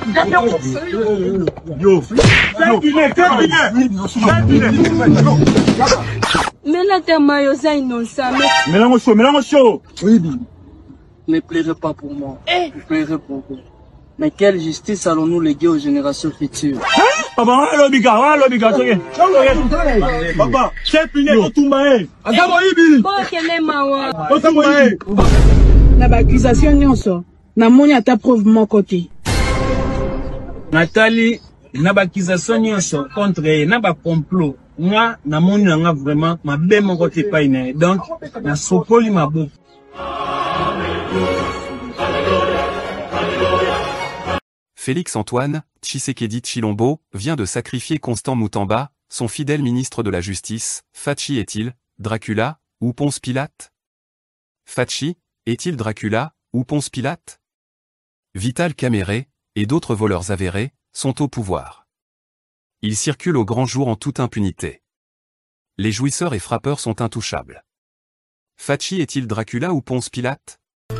Mais là, t'es maillot, innocent. Mélange chaud. Oui. Ne pleurez pas pour moi. Ne pleurez pour vous. Mais quelle justice allons-nous léguer aux générations futures? Papa, Papa, c'est fini, Otumbae. Na ba accusation nyonso. Na moni ata preuve mon côté. Nathalie, na ba accusation nyonso contre elle, na ba complot. Moi, na moni nanga vraiment ma be mon côté pas ine. Donc, na sopoli ma boue. Félix-Antoine Tshisekedi Tshilombo vient de sacrifier Constant Moutamba, son fidèle ministre de la Justice. Fachi est-il Dracula ou Ponce Pilate? Fachi est-il Dracula ou Ponce Pilate? Vital Kamerhe et d'autres voleurs avérés sont au pouvoir. Ils circulent au grand jour en toute impunité. Les jouisseurs et frappeurs sont intouchables. Fachi est-il Dracula ou Ponce Pilate?